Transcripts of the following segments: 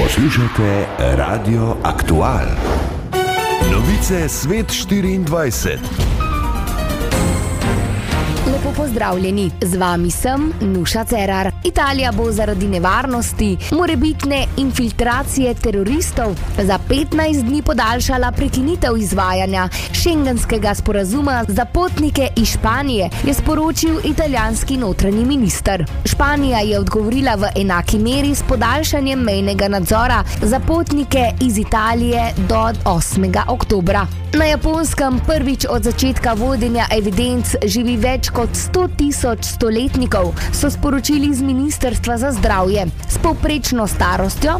Poslušajte Radio Aktual. Novice Svet 24. Lepo pozdravljeni, z vami sem Nuša Cerar. Italija bo zaradi nevarnosti morebitne infiltracije teroristov za 15 dni podaljšala prekinitev izvajanja šengenskega sporazuma za potnike iz Španije, je sporočil italijanski notranji minister. Španija je odgovorila v enaki meri s podaljšanjem mejnega nadzora za potnike iz Italije do 8. oktobra. Na Japonskem prvič od začetka vodenja evidenc živi več kot 100.000 stoletnikov, so sporočili z Ministrstva za zdravje. S povprečno starostjo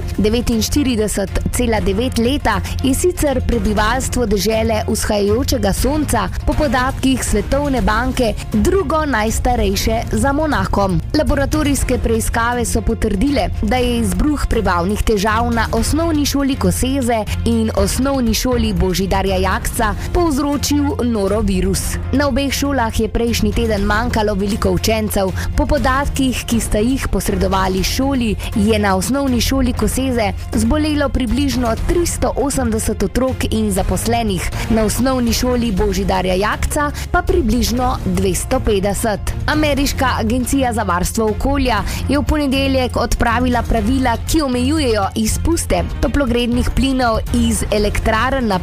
49,9 leta je sicer prebivalstvo dežele vzhajajočega sonca po podatkih Svetovne banke drugo najstarejše za Monakom. Laboratorijske preiskave so potrdile, da je izbruh prebavnih težav na osnovni šoli Koseze in osnovni šoli Božidarja Jakca povzročil norovirus. Na obeh šolah je prejšnji teden manjkalo veliko učencev. Po podatkih, ki sta jih posredovali šoli, je na osnovni šoli Koseze zbolelo približno 380 otrok in zaposlenih, na osnovni šoli Božidarja Jakca pa približno 250. Ameriška agencija za varstvo okolja je v ponedeljek odpravila pravila, ki omejujejo izpuste toplogrednih plinov iz elektrarn na